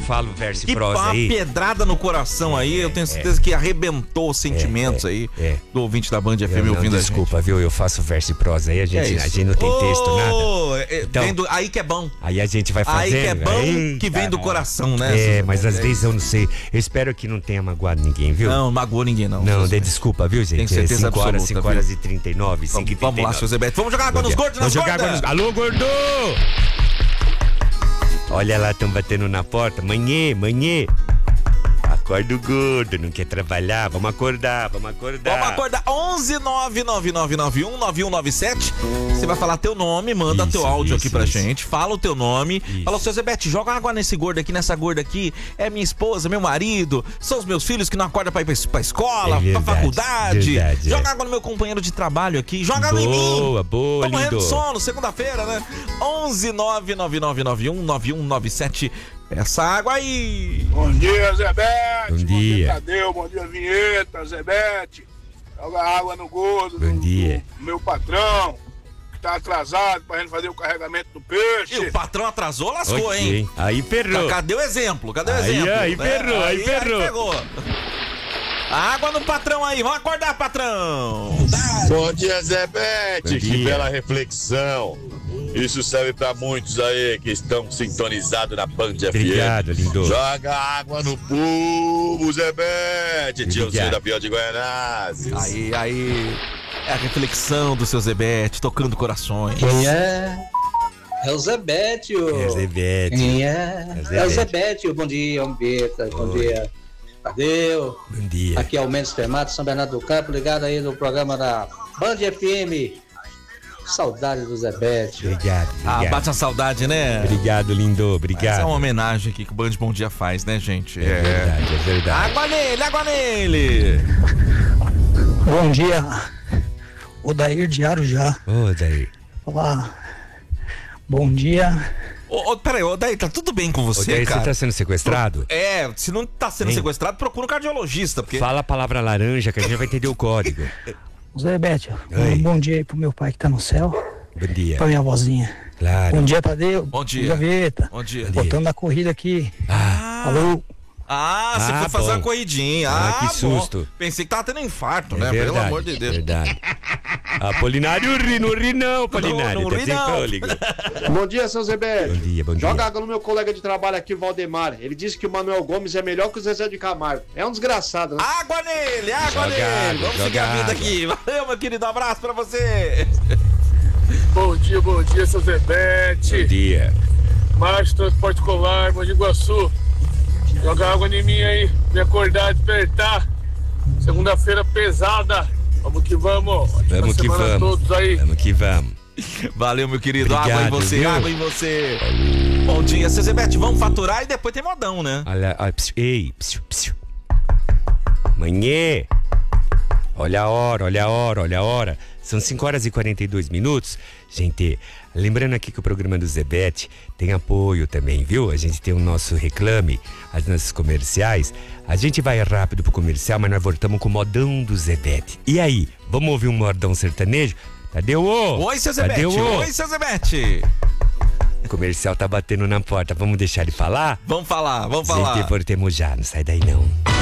fala o verso e Que prosa aí. pedrada no coração aí, eu tenho certeza que arrebentou os sentimentos aí do ouvinte da Band FM ouvindo a gente. Desculpa, viu? Eu faço verso e prosa aí, a gente não tem texto, nada. Então, aí que é bom. Aí a gente vai fazendo. Aí que é bom, que vem do coração, né? Mas às vezes eu não sei. Eu espero que não tenha magoado ninguém, viu? Não, magoou ninguém, não. Não, dê desculpa, viu, gente? Tem certeza 5 horas, absoluta, 5 horas e 39, 5 e 39. Vamos lá, seu Zebete. Vamos jogar água nos gordos, nas gordas. Alô, gordo! Olha lá, estão batendo na porta. Manhê. Acorda o gordo, não quer trabalhar. Vamos acordar. 11 99991 9197. Você vai falar teu nome, manda teu áudio aqui pra gente. Fala o teu nome. Fala, seu Zebete, joga água nesse gordo aqui, nessa gorda aqui. É minha esposa, meu marido. São os meus filhos que não acordam pra ir pra escola, pra faculdade. Joga água no meu companheiro de trabalho aqui. Joga água em mim. Boa, tô morrendo lindo. de sono, segunda-feira, né? 11 99991 9197. Essa água aí. Bom dia, Zebete. Bom dia. Tadeu, bom dia, Vinheta, Zebete. Joga água no gordo Bom dia. do meu patrão, que tá atrasado pra gente fazer o carregamento do peixe. E o patrão atrasou, lascou, Ok. hein? Aí ferrou. Cadê o exemplo? Aí ferrou, aí ferrou. Pegou. Água no patrão aí, vamos acordar, patrão. Bom dia, Zebete. Bom Que dia. bela reflexão. Isso serve pra muitos aí que estão sintonizados na Band FM. Obrigado, lindo. Joga água no povo, Zebete. Tiozinho da Pior de Goianás. Aí. É a reflexão do seu Zebete, tocando corações. Quem é? É o Zebete. É o Zebete. Quem é? É o Zebete. Bom dia, Umbeta. Bom dia. Tadeu. Bom dia. Aqui é o Mendes Fermato, São Bernardo do Campo, ligado aí no programa da Band FM. Saudade do Zebete. Obrigado. Bate a saudade, né? Obrigado, lindo. Obrigado. Essa é uma homenagem aqui que o Band Bom Dia faz, né, gente? É verdade. Água nele. Bom dia, Odair de Arujá. Ô, Daí. Olá, bom dia. Peraí, Daí, tá tudo bem com você, Daí, cara? você tá sendo sequestrado? Se não tá sendo sequestrado, procura um cardiologista, porque... Fala a palavra laranja que a gente vai entender o código. Zebete, Oi. bom dia aí pro meu pai que tá no céu, Bom dia. pra minha vozinha. Claro. Bom dia, Tadeu. Bom dia. Vieta. Bom dia. Botando na corrida aqui. Alô. Você foi fazer bom. uma corridinha. Que bom. susto. Pensei que tava tendo infarto, né? Verdade, Pelo amor de Deus. Verdade. Apolinário, não ri não, Apolinário. Não tá ri sem não. fôlego. Bom dia, seu Zebete. Bom dia. Joga água no meu colega de trabalho aqui, Valdemar. Ele disse que o Manuel Gomes é melhor que o Zezé de Camargo. É um desgraçado, né? Água nele. Jogado, Vamos seguir a vida jogado. aqui. Valeu, meu querido. Abraço pra você. Bom dia, seu Zebete. Bom dia. Marcha Transporte Colar, Mogi Guaçu. Joga água em mim aí, me acordar, despertar. Segunda-feira pesada. Vamos que vamos. Vamos que vamos. Todos aí. Vamos que vamos. Valeu, meu querido. Obrigado, água em você, viu? água em você. Bom dia, seu Zebete. Vamos faturar e depois tem modão, né? Olha, ei, psiu. Manhê. Olha a hora. São 5 horas e 42 minutos. Gente, lembrando aqui que o programa do Zebete tem apoio também, viu? A gente tem o nosso reclame, as nossas comerciais. A gente vai rápido pro comercial, mas nós voltamos com o modão do Zebete. E aí, vamos ouvir um modão sertanejo? Tadeu! Oi, seu Zebete. Oi, seu Zebete. O comercial tá batendo na porta. Vamos deixar ele falar? Vamos falar. Gente, voltemos já. Não sai daí, não.